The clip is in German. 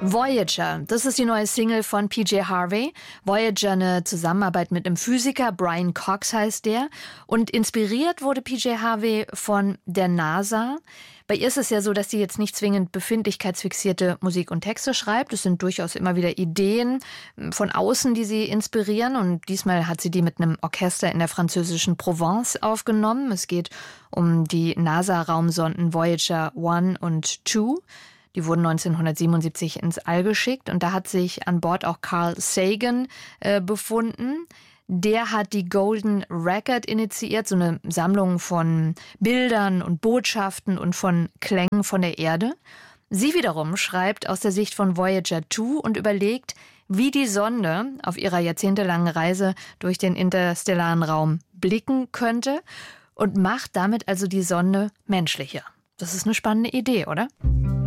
Voyager, das ist die neue Single von PJ Harvey. Voyager, eine Zusammenarbeit mit einem Physiker, Brian Cox heißt der. Und inspiriert wurde PJ Harvey von der NASA. Bei ihr ist es ja so, dass sie jetzt nicht zwingend befindlichkeitsfixierte Musik und Texte schreibt. Es sind durchaus immer wieder Ideen von außen, die sie inspirieren. Und diesmal hat sie die mit einem Orchester in der französischen Provence aufgenommen. Es geht um die NASA-Raumsonden Voyager 1 und 2. Die wurden 1977 ins All geschickt und da hat sich an Bord auch Carl Sagan befunden. Der hat die Golden Record initiiert, so eine Sammlung von Bildern und Botschaften und von Klängen von der Erde. Sie wiederum schreibt aus der Sicht von Voyager 2 und überlegt, wie die Sonde auf ihrer jahrzehntelangen Reise durch den interstellaren Raum blicken könnte und macht damit also die Sonde menschlicher. Das ist eine spannende Idee, oder?